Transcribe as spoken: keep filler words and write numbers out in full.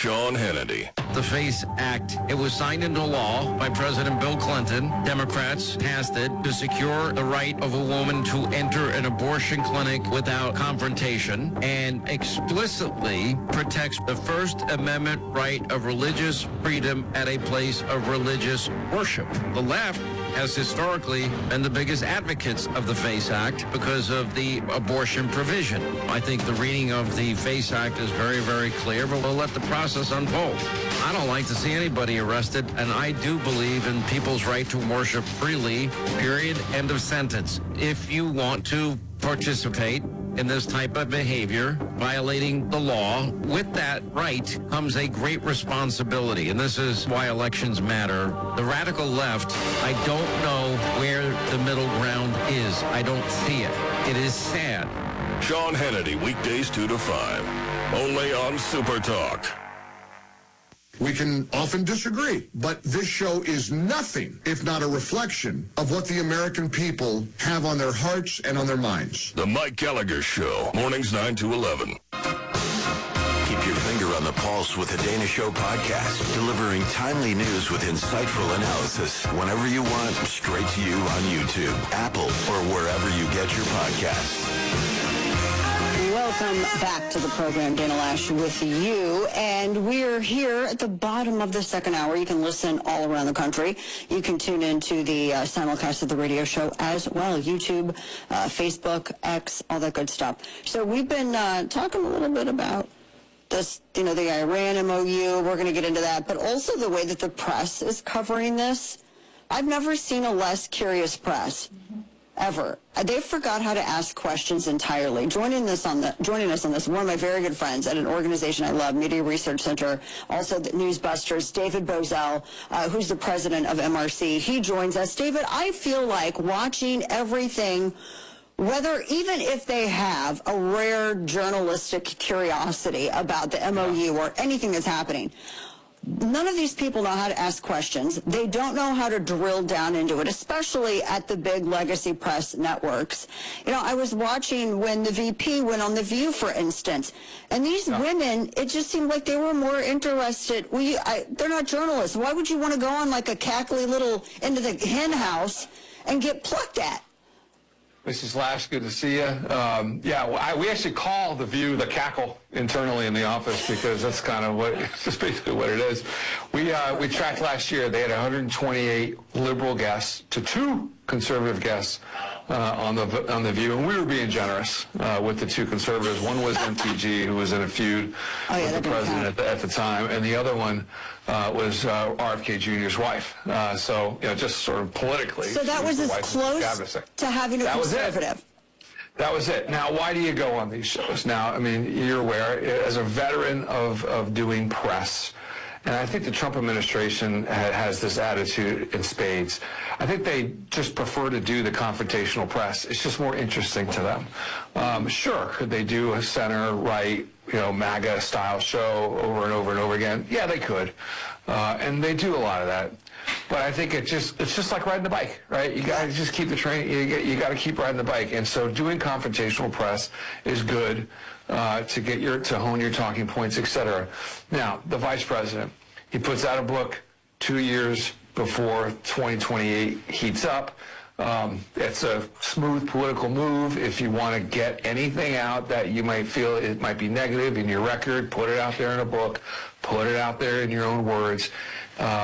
Sean Hannity. The FACE Act, it was signed into law by President Bill Clinton. Democrats passed it to secure the right of a woman to enter an abortion clinic without confrontation and explicitly protects the First Amendment right of religious freedom at a place of religious worship. The left has historically been the biggest advocates of the FACE Act because of the abortion provision. I think the reading of the FACE Act is very, very clear, but we'll let the process unfold. I don't like to see anybody arrested, and I do believe in people's right to worship freely, period, end of sentence. If you want to participate in this type of behavior, violating the law, with that right comes a great responsibility, and this is why elections matter. The radical left, I don't know where the middle ground is. I don't see it. It is sad. Sean Hannity, weekdays two to five, only on Super Talk. We can often disagree, but this show is nothing if not a reflection of what the American people have on their hearts and on their minds. The Mike Gallagher Show, mornings nine to eleven. Keep your finger on the pulse with the Dana Show podcast, delivering timely news with insightful analysis whenever you want, straight to you on YouTube, Apple, or wherever you get your podcasts. Welcome back to the program, Dana Loesch with you, and we're here at the bottom of the second hour. You can listen all around the country. You can tune into the uh, simulcast of the radio show as well, YouTube, uh, Facebook, X, all that good stuff. So we've been uh, talking a little bit about this, you know, the Iran M O U. We're going to get into that, but also the way that the press is covering this. I've never seen a less curious press. Ever. They forgot how to ask questions entirely. Joining this on the joining us on this, one of my very good friends at an organization I love, Media Research Center, also the Newsbusters, David Bozell, uh, who's the president of M R C. He joins us. David, I feel like watching everything, whether even if they have a rare journalistic curiosity about the M O U or anything that's happening, none of these people know how to ask questions. They don't know how to drill down into it, especially at the big legacy press networks. You know, I was watching when the V P went on The View, for instance, and these yeah. women, it just seemed like they were more interested. Well, you, I, they're not journalists. Why would you want to go on like a cackly little into the hen house and get plucked at? Missus Lash, good to see you. Um, yeah, well, I, we actually call The View the cackle internally in the office because that's kind of what, it's just basically what it is. We uh, we tracked last year, they had one hundred twenty-eight liberal guests to two conservative guests uh, on the on the View, and we were being generous uh, with the two conservatives. One was M T G, who was in a feud oh, yeah, with the president at the, at the time, and the other one uh, was uh, R F K Junior's wife. Uh, so, you know, just sort of politically. So that was, was as close to having a that conservative. That was it. Now, why do you go on these shows? Now, I mean, you're aware, as a veteran of, of doing press, and I think the Trump administration ha has this attitude in spades. I think they just prefer to do the confrontational press. It's just more interesting to them. Um, sure, could they do a center-right, you know, MAGA-style show over and over and over again? Yeah, they could. Uh, and they do a lot of that. But I think it just it's just like riding the bike, right? You got to just keep the train. You, you got to keep riding the bike. And so doing confrontational press is good uh, to get your to hone your talking points, et cetera. Now, the vice president, he puts out a book two years before twenty twenty-eight heats up. Um, it's a smooth political move. If you want to get anything out that you might feel it might be negative in your record, put it out there in a book, put it out there in your own words. Uh,